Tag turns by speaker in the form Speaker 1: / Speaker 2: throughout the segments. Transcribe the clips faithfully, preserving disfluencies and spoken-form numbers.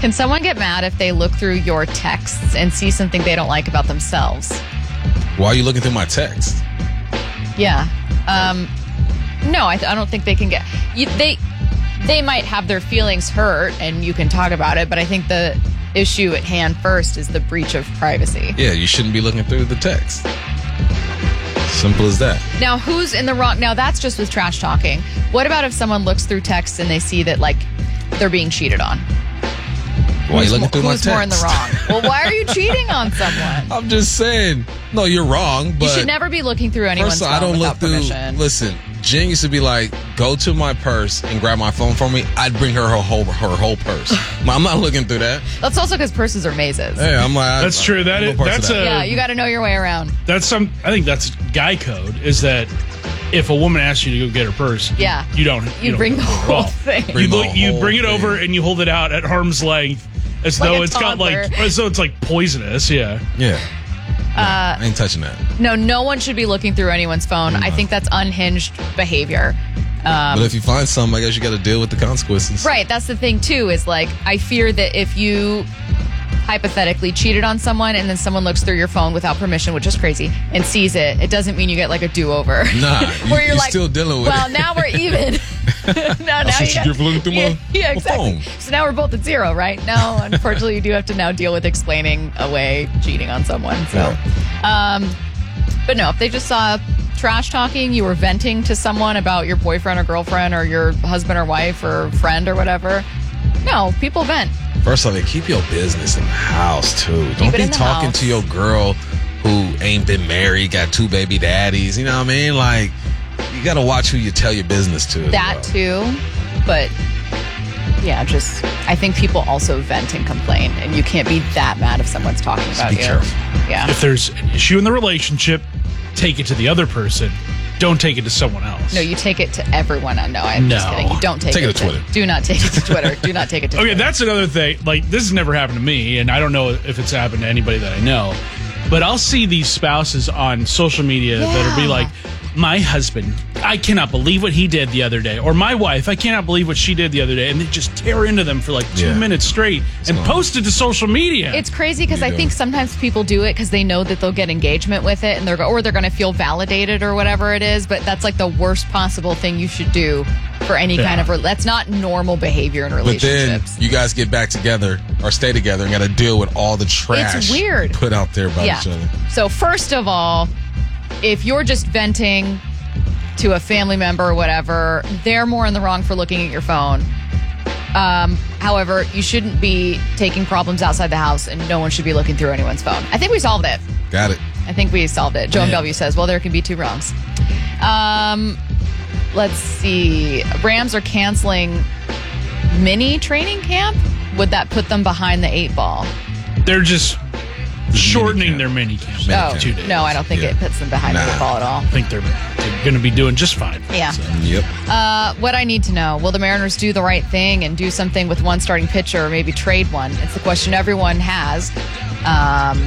Speaker 1: Can someone get mad if they look through your texts and see something they don't like about themselves?
Speaker 2: Why are you looking through my text?
Speaker 1: Yeah. Um, no, I, I don't think they can get... You, they they might have their feelings hurt, and you can talk about it, but I think the issue at hand first is the breach of privacy.
Speaker 2: Yeah, you shouldn't be looking through the text. Simple as that.
Speaker 1: Now, who's in the wrong? Now, that's just with trash talking. What about if someone looks through texts and they see that, like, they're being cheated on?
Speaker 2: Why are you looking
Speaker 1: mo-
Speaker 2: through my
Speaker 1: Who's
Speaker 2: text?
Speaker 1: more in the wrong? Well, why are you cheating on someone?
Speaker 2: I'm just saying. No, you're wrong, but...
Speaker 1: You should never be looking through anyone's
Speaker 2: First of all, I
Speaker 1: phone
Speaker 2: don't
Speaker 1: without
Speaker 2: look through...
Speaker 1: permission.
Speaker 2: Listen, Jen used to be like, go to my purse and grab my phone for me. I'd bring her her whole, her whole purse. I'm not looking through that.
Speaker 1: That's also because purses are mazes.
Speaker 2: Hey, I'm like...
Speaker 3: That's
Speaker 2: I,
Speaker 3: true. That
Speaker 2: I'm
Speaker 3: is,
Speaker 2: part of
Speaker 3: that's
Speaker 2: that.
Speaker 3: a...
Speaker 1: Yeah, you got to know your way around.
Speaker 3: That's some... I think that's guy code, is that if a woman asks you to go get her purse,
Speaker 1: Yeah.
Speaker 3: you don't...
Speaker 1: You,
Speaker 3: don't
Speaker 1: bring
Speaker 3: go
Speaker 1: the
Speaker 3: do it at
Speaker 1: whole
Speaker 3: all.
Speaker 1: thing.
Speaker 2: Bring
Speaker 3: You,
Speaker 2: the
Speaker 3: look, you
Speaker 2: whole
Speaker 3: bring it over
Speaker 2: thing.
Speaker 3: and you hold it out at arm's length as
Speaker 1: Like
Speaker 3: though
Speaker 1: a
Speaker 3: it's got like...
Speaker 1: toddler.
Speaker 3: As though it's like poisonous, yeah.
Speaker 2: Yeah. Uh, I ain't touching that.
Speaker 1: No, no one should be looking through anyone's phone. I think that's unhinged behavior. Um,
Speaker 2: But if you find something, I guess you got to deal with the consequences.
Speaker 1: Right, that's the thing too, is like, I fear that if you hypothetically cheated on someone and then someone looks through your phone without permission, which is crazy, and sees it, it doesn't mean you get like a do-over.
Speaker 2: Nah, you,
Speaker 1: Where you're
Speaker 2: you're
Speaker 1: like,
Speaker 2: still dealing with
Speaker 1: well,
Speaker 2: it.
Speaker 1: now we're even. no, now
Speaker 2: what
Speaker 1: you
Speaker 2: you
Speaker 1: got-
Speaker 2: get for looking through my-
Speaker 1: yeah, yeah,
Speaker 2: my
Speaker 1: exactly.
Speaker 2: phone.
Speaker 1: So now we're both at zero, right? No, unfortunately, you do have to now deal with explaining away cheating on someone. So, um, but no, if they just saw trash talking, you were venting to someone about your boyfriend or girlfriend or your husband or wife or friend or whatever. No, people vent.
Speaker 2: First off, keep your business in the house, too. Don't
Speaker 1: it
Speaker 2: be
Speaker 1: in the
Speaker 2: talking
Speaker 1: house.
Speaker 2: to your girl who ain't been married, got two baby daddies. You know what I mean? Like, you got to watch who you tell your business to. as
Speaker 1: That
Speaker 2: well.
Speaker 1: too, but yeah, just I think people also vent and complain, and you can't be that mad if someone's talking about
Speaker 2: be
Speaker 1: you.
Speaker 2: careful.
Speaker 1: Yeah.
Speaker 3: If there's an issue in the relationship, take it to the other person. Don't take it to someone else.
Speaker 1: No, you take it to everyone. No, I'm just
Speaker 3: No.
Speaker 1: kidding. You don't take,
Speaker 2: Take
Speaker 1: it,
Speaker 2: it to Twitter.
Speaker 1: Do not take it to Twitter. Do not take it to
Speaker 3: Okay,
Speaker 1: Twitter.
Speaker 3: that's another thing. Like, this has never happened to me, and I don't know if it's happened to anybody that I know. But I'll see these spouses on social media that'll be
Speaker 1: Yeah.
Speaker 3: like, my husband, I cannot believe what he did the other day. Or my wife, I cannot believe what she did the other day. And they just tear into them for like two
Speaker 2: Yeah.
Speaker 3: minutes straight and
Speaker 2: on.
Speaker 3: post it to social media.
Speaker 1: It's crazy because
Speaker 2: What are
Speaker 1: I
Speaker 2: you
Speaker 1: think
Speaker 2: doing?
Speaker 1: sometimes people do it because they know that they'll get engagement with it, and they're go- or they're going to feel validated or whatever it is. But that's like the worst possible thing you should do for any
Speaker 3: Yeah.
Speaker 1: kind of. Re- that's not normal behavior in
Speaker 2: But then
Speaker 1: relationships.
Speaker 2: you guys get back together or stay together and got to deal with all the trash
Speaker 1: It's weird.
Speaker 2: put out there by
Speaker 1: yeah.
Speaker 2: each other.
Speaker 1: So first of all, if you're just venting to a family member or whatever, they're more in the wrong for looking at your phone. Um, however, you shouldn't be taking problems outside the house, and no one should be looking through anyone's phone. I think we solved it.
Speaker 2: Got it.
Speaker 1: I think we solved it. Joan
Speaker 2: Man.
Speaker 1: Bellevue says, well, there can be two wrongs. Um, let's see. Rams are canceling mini training camp. Would that put them behind the eight ball?
Speaker 3: They're just shortening
Speaker 2: minicamp.
Speaker 3: their mini camp.
Speaker 2: Mini
Speaker 1: Oh,
Speaker 2: camp.
Speaker 3: two days.
Speaker 1: no, I don't think
Speaker 2: Yeah.
Speaker 1: it puts them behind the
Speaker 2: Nah.
Speaker 1: eight ball at all.
Speaker 3: I think they're, they're going to be doing just fine.
Speaker 1: Yeah.
Speaker 3: So.
Speaker 2: Yep.
Speaker 1: Uh, what I need to know, will the Mariners do the right thing and do something with one starting pitcher or maybe trade one? It's the question everyone has. Um,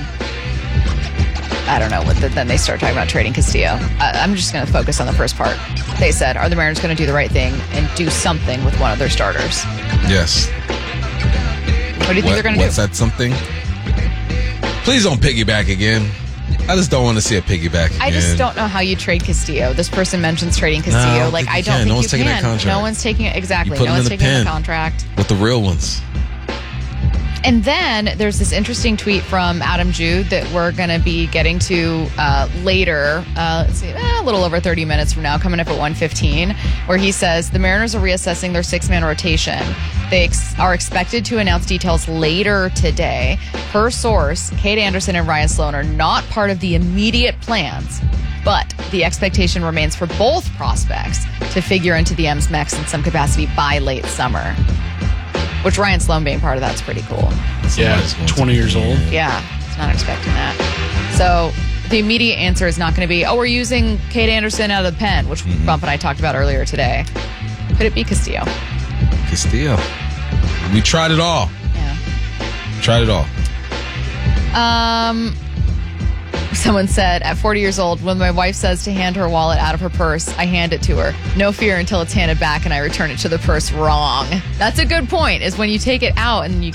Speaker 1: I don't know. What the, then they start talking about trading Castillo. I, I'm just going to focus on the first part. They said, are the Mariners going to do the right thing and do something with one of their starters?
Speaker 2: Yes.
Speaker 1: What do you think
Speaker 2: What-
Speaker 1: they're going to do?
Speaker 2: what's that something? Please don't piggyback again. I just don't want to see a piggyback again.
Speaker 1: I just don't know how you trade Castillo. This person mentions trading Castillo.
Speaker 2: No, I don't
Speaker 1: like,
Speaker 2: think you
Speaker 1: I don't
Speaker 2: can.
Speaker 1: think
Speaker 2: No one's
Speaker 1: you
Speaker 2: taking that
Speaker 1: can.
Speaker 2: contract.
Speaker 1: No one's taking it. Exactly.
Speaker 2: You put
Speaker 1: No
Speaker 2: him in
Speaker 1: one's
Speaker 2: the
Speaker 1: taking the
Speaker 2: pen.
Speaker 1: contract.
Speaker 2: With the real ones.
Speaker 1: And then there's this interesting tweet from Adam Jude that we're going to be getting to uh, later. Uh, let's see, eh, a little over thirty minutes from now, coming up at one fifteen, where he says the Mariners are reassessing their six-man rotation. They ex- are expected to announce details later today. Per source, Kate Anderson and Ryan Sloan are not part of the immediate plans, but the expectation remains for both prospects to figure into the M's mix in some capacity by late summer. Which Ryan Sloan being part of that's pretty cool.
Speaker 3: Yeah,
Speaker 2: Somebody's going to
Speaker 3: twenty years
Speaker 2: the
Speaker 3: old.
Speaker 2: end.
Speaker 1: Yeah, it's not expecting that. So the immediate answer is not going to be, oh, we're using Kate Anderson out of the pen, which
Speaker 2: Mm-hmm.
Speaker 1: Bump and I talked about earlier today. Could it be Castillo?
Speaker 2: Castillo. We tried it all.
Speaker 1: Yeah.
Speaker 2: Tried it all.
Speaker 1: Um, someone said, at forty years old, when my wife says to hand her wallet out of her purse, I hand it to her. No fear until it's handed back and I return it to the purse. Wrong. That's a good point, is when you take it out and you